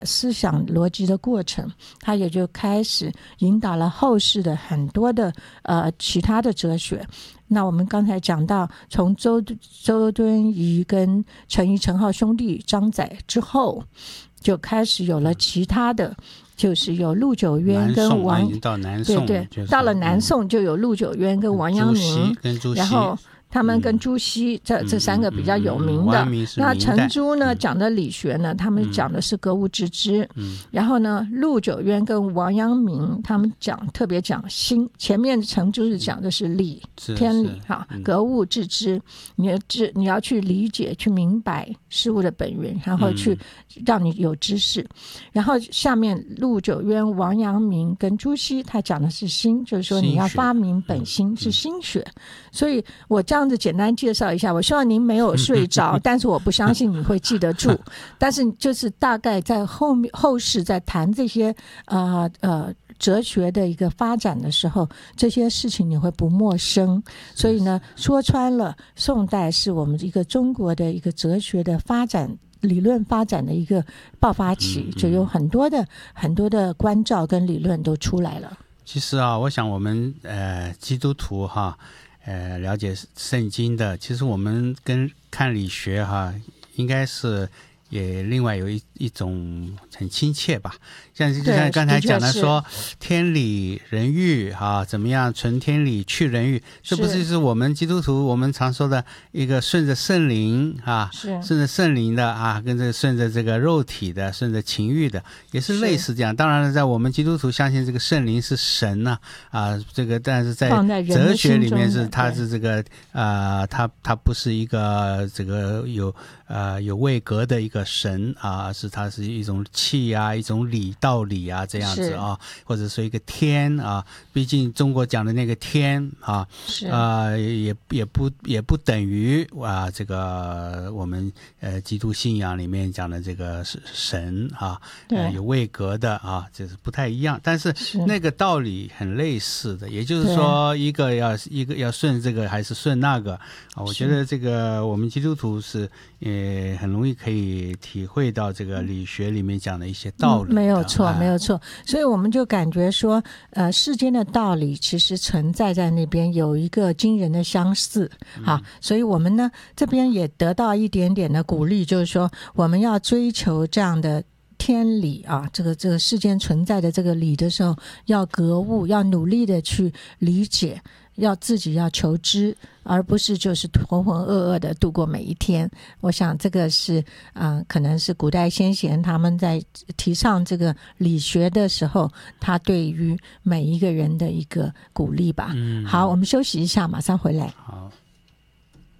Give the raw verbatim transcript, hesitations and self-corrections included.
思想逻辑的过程，他也就开始引导了后世的很多的呃其他的哲学。那我们刚才讲到，从周周敦颐跟陈颐陈浩兄弟张载之后，就开始有了其他的，就是有陆九渊跟王， 已经到南宋， 对对， 就是、 到了南宋就有陆九渊跟王阳明， 跟朱熹， 然后他们跟朱熹、嗯、这这三个比较有名的。 嗯嗯嗯、 那程朱呢、 嗯、 讲的理学呢，他们讲的是格物致知。 嗯、 然后呢，陆九渊跟王阳明他们讲特别讲心，前面程朱是讲的是理，天理哈，格物致知。你要知你要去理解、去明白事物的本源，然后去让你有知识。嗯、然后下面陆九渊、王阳明跟朱熹，他讲的是心，就是说你要发明本心，是心学。所以我这样。这样子简单介绍一下，我希望您没有睡着，但是我不相信你会记得住。但是就是大概在后面后世在谈这些呃呃哲学的一个发展的时候，这些事情你会不陌生。所以呢，说穿了，宋代是我们一个中国的一个哲学的发展。理论发展的一个爆发期，就有很多的很多的关照跟理论都出来了。 其实啊，我想我们呃基督徒哈。呃，了解圣经的，其实我们跟看理学哈，应该是也另外有一一种很亲切吧。像就像刚才讲的说，天理人欲啊，怎么样存天理去人欲，这不是是我们基督徒我们常说的一个顺着圣灵啊，顺着圣灵的啊，跟这个顺着这个肉体的，顺着情欲的，也是类似这样。当然了，在我们基督徒相信这个圣灵是神呢 啊, 啊，这个但是在哲学里面是它是这个呃，它它不是一个这个有呃有位格的一个神啊，是它是一种气啊，一种理道理啊这样子啊，或者说一个天啊，毕竟中国讲的那个天啊，是啊、呃、也也不也不等于啊这个我们呃基督信仰里面讲的这个是神啊，呃有位格的啊，这是不太一样，但是那个道理很类似的，也就是说一个要一个要顺这个还是顺那个啊，我觉得这个我们基督徒是也很容易可以体会到这个理学里面讲的一些道理、嗯、 没有错、哎、没有错，所以我们就感觉说呃，世间的道理其实存在在那边有一个惊人的相似、嗯、好，所以我们呢这边也得到一点点的鼓励，就是说我们要追求这样的天理啊，这个这个世间存在的这个理的时候，要格物，要努力的去理解，要自己要求知，而不是就是浑浑噩噩的度过每一天。我想这个是呃，可能是古代先贤他们在提倡这个理学的时候，他对于每一个人的一个鼓励吧。嗯、好，我们休息一下，马上回来。